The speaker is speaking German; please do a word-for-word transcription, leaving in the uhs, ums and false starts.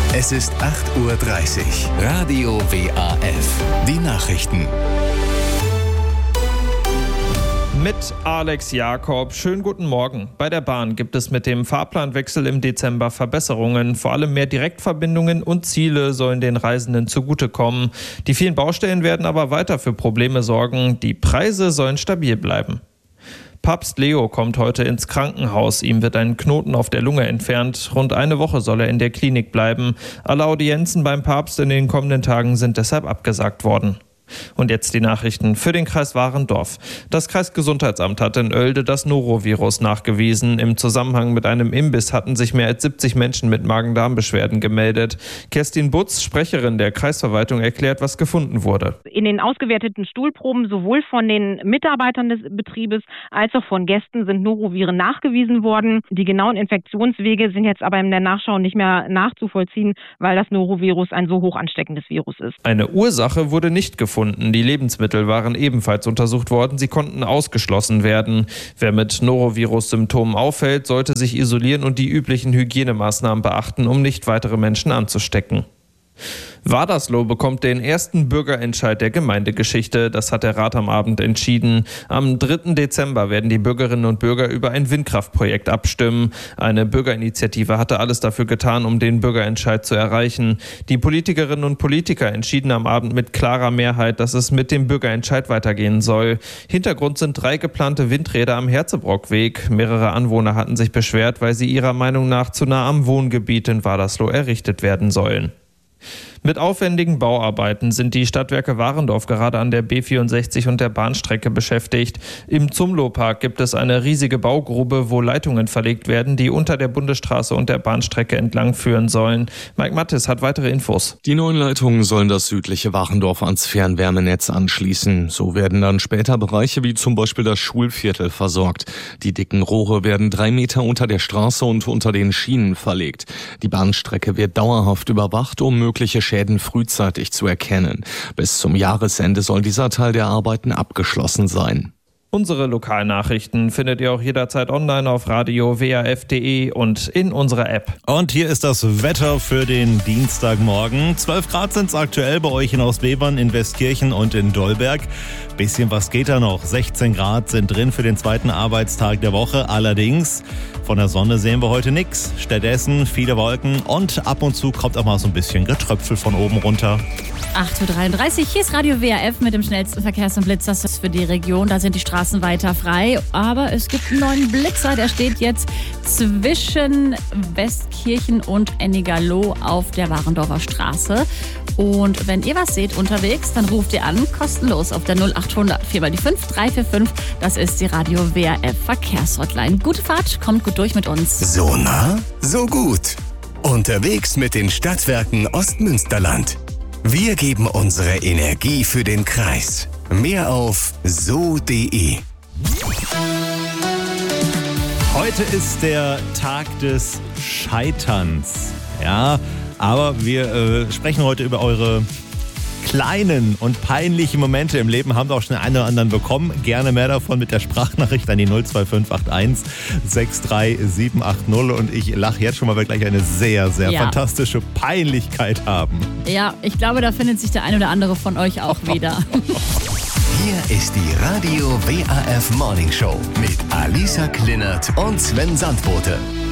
Es ist acht Uhr dreißig. Radio W A F. Die Nachrichten. Mit Alex Jakob. Schönen guten Morgen. Bei der Bahn gibt es mit dem Fahrplanwechsel im Dezember Verbesserungen. Vor allem mehr Direktverbindungen und Ziele sollen den Reisenden zugutekommen. Die vielen Baustellen werden aber weiter für Probleme sorgen. Die Preise sollen stabil bleiben. Papst Leo kommt heute ins Krankenhaus. Ihm wird ein Knoten auf der Lunge entfernt. Rund eine Woche soll er in der Klinik bleiben. Alle Audienzen beim Papst in den kommenden Tagen sind deshalb abgesagt worden. Und jetzt die Nachrichten für den Kreis Warendorf. Das Kreisgesundheitsamt hat in Oelde das Norovirus nachgewiesen. Im Zusammenhang mit einem Imbiss hatten sich mehr als siebzig Menschen mit Magen-Darm-Beschwerden gemeldet. Kerstin Butz, Sprecherin der Kreisverwaltung, erklärt, was gefunden wurde. In den ausgewerteten Stuhlproben sowohl von den Mitarbeitern des Betriebes als auch von Gästen sind Noroviren nachgewiesen worden. Die genauen Infektionswege sind jetzt aber in der Nachschau nicht mehr nachzuvollziehen, weil das Norovirus ein so hoch ansteckendes Virus ist. Eine Ursache wurde nicht gefunden. Die Lebensmittel waren ebenfalls untersucht worden. Sie konnten ausgeschlossen werden. Wer mit Norovirus-Symptomen auffällt, sollte sich isolieren und die üblichen Hygienemaßnahmen beachten, um nicht weitere Menschen anzustecken. Wadersloh bekommt den ersten Bürgerentscheid der Gemeindegeschichte. Das hat der Rat am Abend entschieden. Am dritten Dezember werden die Bürgerinnen und Bürger über ein Windkraftprojekt abstimmen. Eine Bürgerinitiative hatte alles dafür getan, um den Bürgerentscheid zu erreichen. Die Politikerinnen und Politiker entschieden am Abend mit klarer Mehrheit, dass es mit dem Bürgerentscheid weitergehen soll. Hintergrund sind drei geplante Windräder am Herzebrock-Weg. Mehrere Anwohner hatten sich beschwert, weil sie ihrer Meinung nach zu nah am Wohngebiet in Wadersloh errichtet werden sollen. Mit aufwendigen Bauarbeiten sind die Stadtwerke Warendorf gerade an der B vierundsechzig und der Bahnstrecke beschäftigt. Im Zumlohpark gibt es eine riesige Baugrube, wo Leitungen verlegt werden, die unter der Bundesstraße und der Bahnstrecke entlang führen sollen. Mike Mattes hat weitere Infos. Die neuen Leitungen sollen das südliche Warendorf ans Fernwärmenetz anschließen. So werden dann später Bereiche wie zum Beispiel das Schulviertel versorgt. Die dicken Rohre werden drei Meter unter der Straße und unter den Schienen verlegt. Die Bahnstrecke wird dauerhaft überwacht, um mögliche Schäden frühzeitig zu erkennen. Bis zum Jahresende soll dieser Teil der Arbeiten abgeschlossen sein. Unsere Lokalnachrichten findet ihr auch jederzeit online auf radio w a f punkt d e und in unserer App. Und hier ist das Wetter für den Dienstagmorgen. zwölf Grad sind es aktuell bei euch in Ostbevern, in Westkirchen und in Dolberg. Bisschen was geht da noch. sechzehn Grad sind drin für den zweiten Arbeitstag der Woche. Allerdings von der Sonne sehen wir heute nichts. Stattdessen viele Wolken und ab und zu kommt auch mal so ein bisschen Getröpfel von oben runter. acht Uhr dreiunddreißig, hier ist Radio W A F mit dem schnellsten Verkehrs- und Blitzer für die Region. Da sind die Straßen weiter frei, aber es gibt einen neuen Blitzer, der steht jetzt zwischen Westkirchen und Ennigerloh auf der Warendorfer Straße. Und wenn ihr was seht unterwegs, dann ruft ihr an, kostenlos auf der null achthundert vier mal die fünf drei vier fünf. Das ist die Radio W A F Verkehrshotline. Gute Fahrt, kommt gut durch mit uns. So nah, so gut. Unterwegs mit den Stadtwerken Ostmünsterland. Wir geben unsere Energie für den Kreis. Mehr auf so punkt d e. Heute ist der Tag des Scheiterns. Ja, aber wir äh, sprechen heute über eure kleinen und peinlichen Momente im Leben. Haben wir auch schon den einen oder anderen bekommen. Gerne mehr davon mit der Sprachnachricht an die null zwei fünf acht eins sechs drei sieben acht null. Und ich lache jetzt schon mal, weil wir gleich eine sehr, sehr ja. fantastische Peinlichkeit haben. Ja, ich glaube, da findet sich der ein oder andere von euch auch wieder. Hier ist die Radio W A F Morning Show mit Alisa Klinert und Sven Sandbote.